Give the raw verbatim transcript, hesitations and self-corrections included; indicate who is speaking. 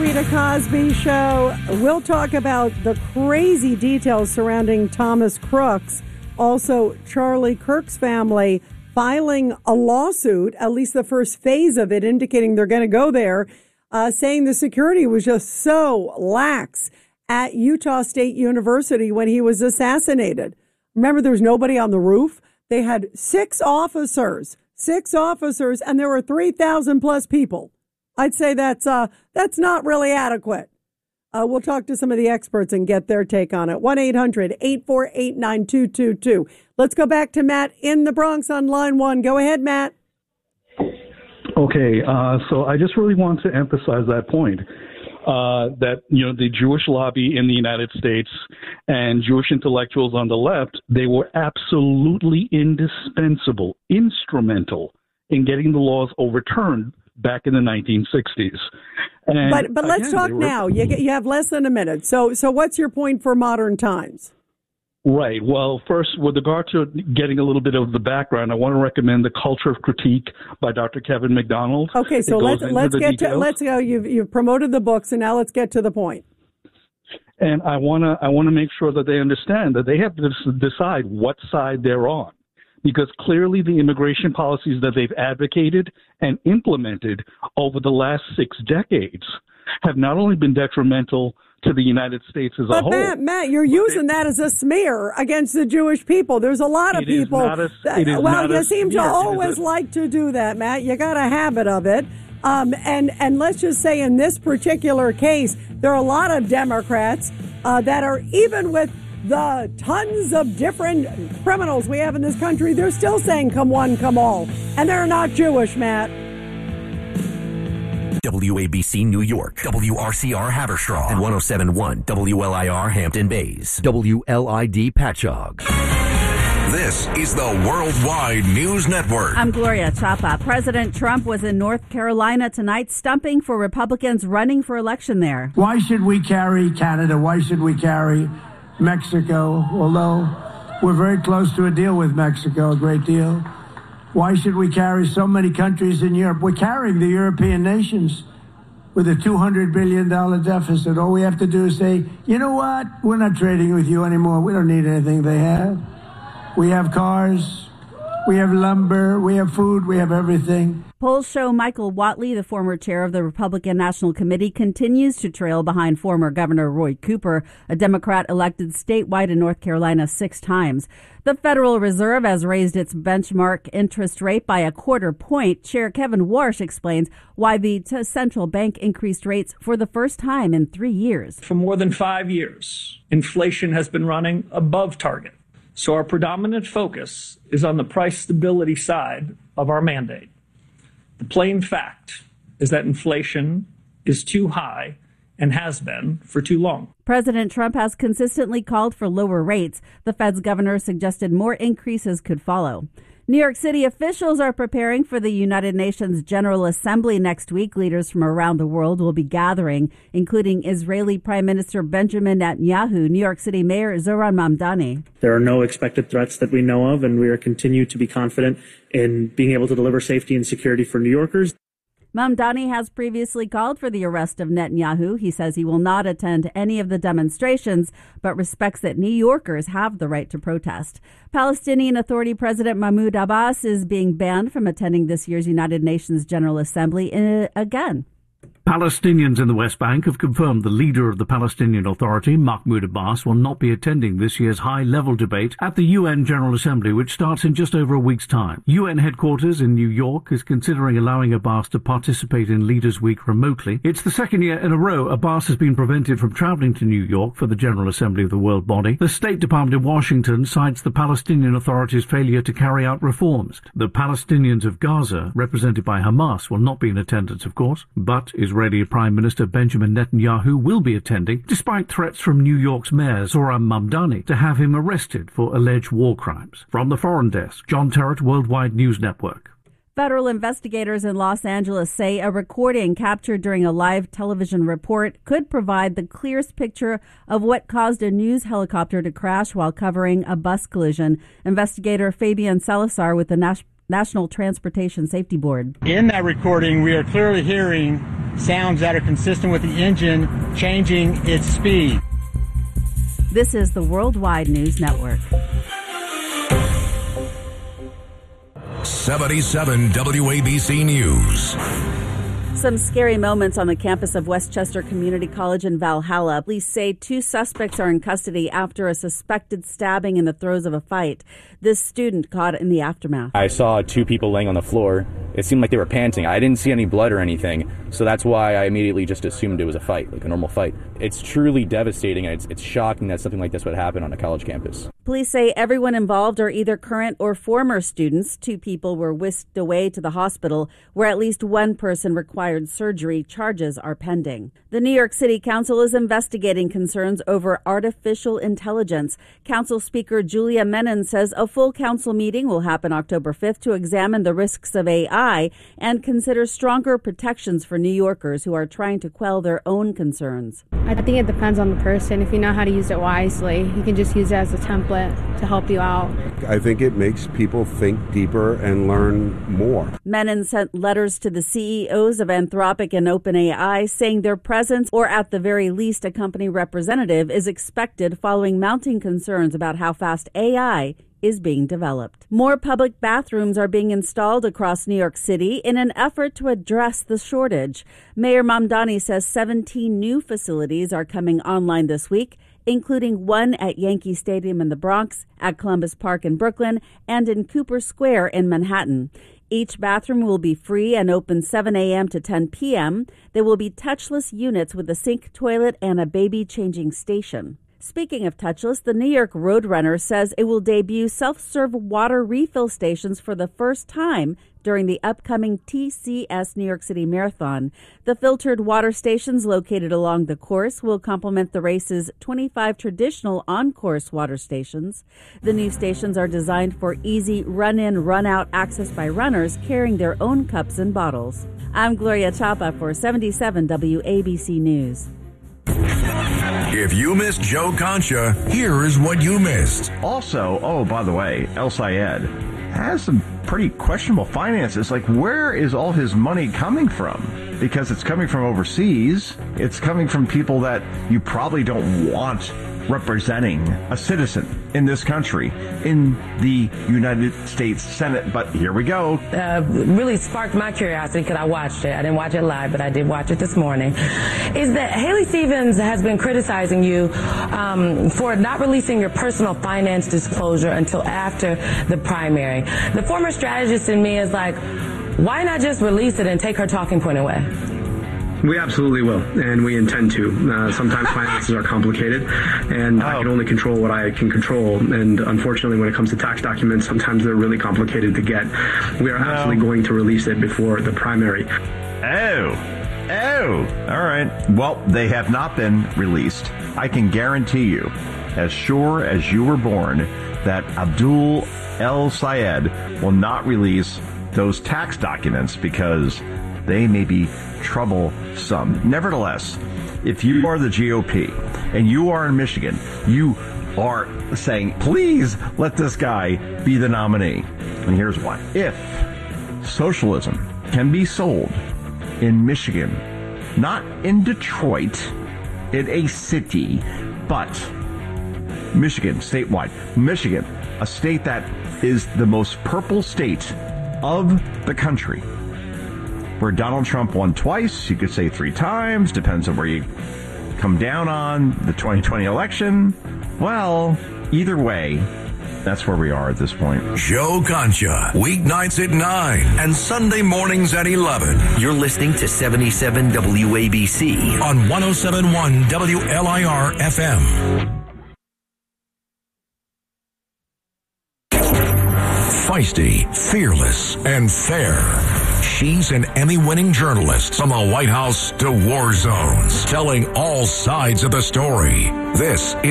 Speaker 1: Rita Cosby Show. We'll talk about the crazy details surrounding Thomas Crooks. Also, Charlie Kirk's family filing a lawsuit, at least the first phase of it, indicating they're going to go there, uh, saying the security was just so lax at Utah State University when he was assassinated. Remember, there was nobody on the roof. They had six officers, six officers, and there were three thousand plus people. I'd say that's uh, that's not really adequate. Uh, we'll talk to some of the experts and get their take on it. one eight hundred eight four eight nine two two two. Let's go back to Matt in the Bronx on line one. Go ahead, Matt.
Speaker 2: Okay, uh, so I just really want to emphasize that point. Uh, that, you know, the Jewish lobby in the United States and Jewish intellectuals on the left, they were absolutely indispensable, instrumental in getting the laws overturned back in the nineteen sixties. And
Speaker 1: but but let's
Speaker 2: again,
Speaker 1: talk
Speaker 2: were,
Speaker 1: now. You, you have less than a minute. So so what's your point for modern times?
Speaker 2: Right. Well, first, with regard to getting a little bit of the background, I want to recommend The Culture of Critique by Doctor Kevin MacDonald.
Speaker 1: Okay, so let's let's get
Speaker 2: details.
Speaker 1: to let's go. You've you've promoted the book, so now let's get to the point.
Speaker 2: And I want to I want to make sure that they understand that they have to decide what side they're on, because clearly the immigration policies that they've advocated and implemented over the last six decades have not only been detrimental to the United States as
Speaker 1: but
Speaker 2: a whole.
Speaker 1: Matt, Matt, you're using that as a smear against the Jewish people. There's a lot of
Speaker 2: it
Speaker 1: people.
Speaker 2: Is not a,
Speaker 1: that,
Speaker 2: it is
Speaker 1: well,
Speaker 2: not
Speaker 1: you
Speaker 2: a
Speaker 1: seem
Speaker 2: smear.
Speaker 1: to always
Speaker 2: a,
Speaker 1: like to do that, Matt. You got a habit of it. Um, and, and let's just say in this particular case, there are a lot of Democrats uh, that are, even with the tons of different criminals we have in this country, they're still saying come one, come all. And they're not Jewish, Matt.
Speaker 3: W A B C New York, W R C R Haverstraw, and one oh seven point one W L I R Hampton Bays, W L I D Patchogue.
Speaker 4: This is the Worldwide News Network.
Speaker 5: I'm Gloria Chapa. President Trump was in North Carolina tonight, stumping for Republicans running for election there.
Speaker 6: Why should we carry Canada? Why should we carry Mexico? Although we're very close to a deal with Mexico, a great deal. Why should we carry so many countries in Europe? We're carrying the European nations with a two hundred billion dollars deficit. All we have to do is say, you know what? We're not trading with you anymore. We don't need anything they have. We have cars. We have lumber. We have food. We have everything.
Speaker 5: Polls show Michael Whatley, the former chair of the Republican National Committee, continues to trail behind former Governor Roy Cooper, a Democrat elected statewide in North Carolina six times. The Federal Reserve has raised its benchmark interest rate by a quarter point. Chair Kevin Warsh explains why the t- central bank increased rates for the first time in three years.
Speaker 7: For more than five years, inflation has been running above target. So our predominant focus is on the price stability side of our mandate. The plain fact is that inflation is too high and has been for too long.
Speaker 5: President Trump has consistently called for lower rates. The Fed's governor suggested more increases could follow. New York City officials are preparing for the United Nations General Assembly next week. Leaders from around the world will be gathering, including Israeli Prime Minister Benjamin Netanyahu, New York City Mayor Zohran Mamdani.
Speaker 8: There are no expected threats that we know of, and we are continue to be confident in being able to deliver safety and security for New Yorkers.
Speaker 5: Mamdani has previously called for the arrest of Netanyahu. He says he will not attend any of the demonstrations, but respects that New Yorkers have the right to protest. Palestinian Authority President Mahmoud Abbas is being banned from attending this year's United Nations General Assembly uh, again.
Speaker 9: Palestinians in the West Bank have confirmed the leader of the Palestinian Authority, Mahmoud Abbas, will not be attending this year's high-level debate at the U N General Assembly, which starts in just over a week's time. U N headquarters in New York is considering allowing Abbas to participate in Leaders' Week remotely. It's the second year in a row Abbas has been prevented from traveling to New York for the General Assembly of the World Body. The State Department in Washington cites the Palestinian Authority's failure to carry out reforms. The Palestinians of Gaza, represented by Hamas, will not be in attendance, of course, but Israeli Prime Minister Benjamin Netanyahu will be attending, despite threats from New York's Mayor Zohran Mamdani to have him arrested for alleged war crimes. From the Foreign Desk, John Terrett, Worldwide News Network.
Speaker 5: Federal investigators in Los Angeles say a recording captured during a live television report could provide the clearest picture of what caused a news helicopter to crash while covering a bus collision. Investigator Fabian Salazar with the National National Transportation Safety Board.
Speaker 10: In that recording, we are clearly hearing sounds that are consistent with the engine changing its speed.
Speaker 5: This is the Worldwide News Network.
Speaker 4: seventy-seven W A B C News.
Speaker 5: Some scary moments on the campus of Westchester Community College in Valhalla. Police say two suspects are in custody after a suspected stabbing in the throes of a fight. This student caught in the aftermath.
Speaker 11: I saw two people laying on the floor. It seemed like they were panting. I didn't see any blood or anything, so that's why I immediately just assumed it was a fight, like a normal fight. It's truly devastating, and it's, it's shocking that something like this would happen on a college campus.
Speaker 5: Police say everyone involved are either current or former students. Two people were whisked away to the hospital, where at least one person required surgery. Charges are pending. The New York City Council is investigating concerns over artificial intelligence. Council Speaker Julia Menon says a full council meeting will happen October fifth to examine the risks of A I and consider stronger protections for New Yorkers who are trying to quell their own concerns.
Speaker 12: I think it depends on the person. If you know how to use it wisely, you can just use it as a template to help you out.
Speaker 13: I think it makes people think deeper and learn more.
Speaker 5: Menon sent letters to the C E Os of Anthropic and OpenAI saying their presence, or at the very least a company representative, is expected following mounting concerns about how fast A I is being developed. More public bathrooms are being installed across New York City in an effort to address the shortage. Mayor Mamdani says seventeen new facilities are coming online this week, including one at Yankee Stadium in the Bronx, at Columbus Park in Brooklyn, and in Cooper Square in Manhattan. Each bathroom will be free and open seven a.m. to ten p.m. There will be touchless units with a sink, toilet, and a baby changing station. Speaking of touchless, the New York Roadrunner says it will debut self-serve water refill stations for the first time during the upcoming T C S New York City Marathon. The filtered water stations located along the course will complement the race's twenty-five traditional on-course water stations. The new stations are designed for easy run-in, run-out access by runners carrying their own cups and bottles. I'm Gloria Chapa for seventy-seven W A B C News.
Speaker 4: If you missed Joe Concha, here is what you missed.
Speaker 14: Also, oh, by the way, El Sayed has some pretty questionable finances. Like, where is all his money coming from? Because it's coming from overseas. It's coming from people that you probably don't want representing a citizen in this country, in the United States Senate. But here we go.
Speaker 15: Uh, really sparked my curiosity because I watched it. I didn't watch it live, but I did watch it this morning. Is that Haley Stevens has been criticizing you um, for not releasing your personal finance disclosure until after the primary. The former strategist in me is like, why not just release it and take her talking point away?
Speaker 16: We absolutely will, and we intend to. Uh, sometimes finances are complicated, and oh. I can only control what I can control. And unfortunately, when it comes to tax documents, sometimes they're really complicated to get. We are no. absolutely going to release it before the primary.
Speaker 14: Oh. Oh. All right. Well, they have not been released. I can guarantee you, as sure as you were born, that Abdul El Sayed will not release those tax documents because they may be troublesome. Nevertheless, if you are the G O P and you are in Michigan, you are saying, please let this guy be the nominee. And here's why. If socialism can be sold in Michigan, not in Detroit, in a city, but Michigan, statewide. Michigan, a state that is the most purple state of the country, where Donald Trump won twice, you could say three times, depends on where you come down on the twenty twenty election. Well, either way, that's where we are at this point.
Speaker 4: Joe Concha, weeknights at nine and Sunday mornings at eleven.
Speaker 3: You're listening to seventy-seven W A B C
Speaker 4: on one oh seven point one W L I R F M. Feisty, fearless, and fair. She's an Emmy-winning journalist from the White House to war zones, telling all sides of the story. This is